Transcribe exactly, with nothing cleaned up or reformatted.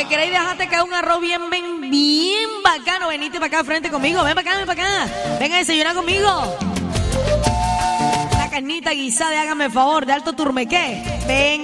que queréis dejarte caer un arroz bien, bien, bien bacano, venite para acá frente conmigo, ven para acá, ven para acá, venga a desayunar conmigo. La carnita guisada, hágame el favor, de alto turmequé, venga.